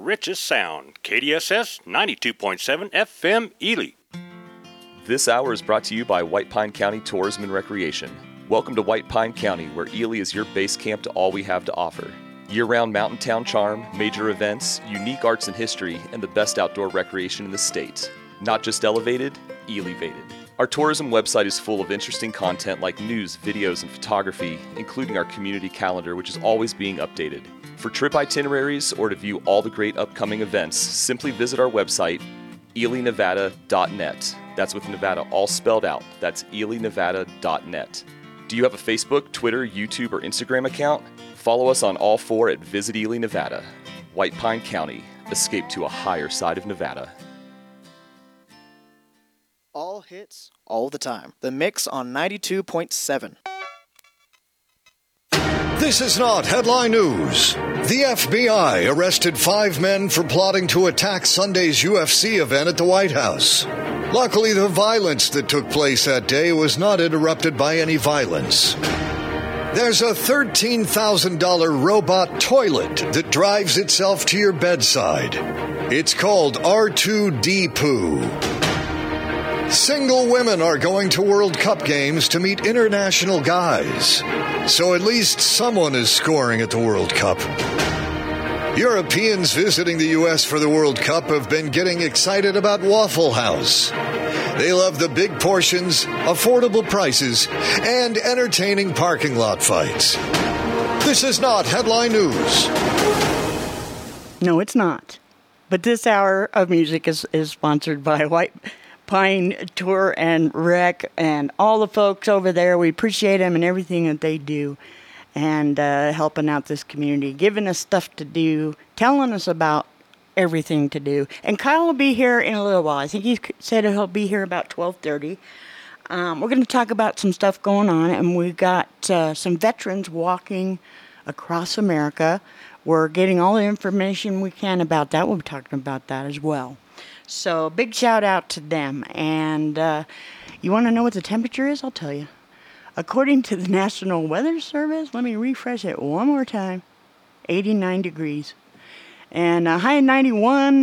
richest sound. KDSS 92.7 FM Ely. This hour is brought to you by White Pine County Tourism and Recreation. Welcome to White Pine County, where Ely is your base camp to all we have to offer. Year-round mountain town charm, major events, unique arts and history, and the best outdoor recreation in the state. Not just elevated, elevated. Our tourism website is full of interesting content like news, videos, and photography, including our community calendar, which is always being updated. For trip itineraries or to view all the great upcoming events, simply visit our website, elynevada.net. That's with Nevada all spelled out. That's elynevada.net. Do you have a Facebook, Twitter, YouTube, or Instagram account? Follow us on all four at Visit Ely, Nevada. White Pine County. Escape to a higher side of Nevada. All hits, all the time. The Mix on 92.7. This is not headline news. The FBI arrested 5 men for plotting to attack Sunday's UFC event at the White House. Luckily, the violence that took place that day was not interrupted by any violence. There's a $13,000 robot toilet that drives itself to your bedside. It's called R2D Poo. Single women are going to World Cup games to meet international guys. So at least someone is scoring at the World Cup. Europeans visiting the U.S. for the World Cup have been getting excited about Waffle House. They love the big portions, affordable prices, and entertaining parking lot fights. This is not headline news. No, it's not. But this hour of music is sponsored by White Pine Tour and Rec and all the folks over there. We appreciate them and everything that they do and helping out this community, giving us stuff to do, telling us about everything to do. And Kyle will be here in a little while. I think he said he'll be here about 12:30. We're going to talk about some stuff going on, and we've got some veterans walking across America. We're getting all the information we can about that. We'll be talking about that as well. So big shout out to them. And you want to know what the temperature is? I'll tell you. According to the National Weather Service, let me refresh it one more time, 89 degrees. And a high of 91.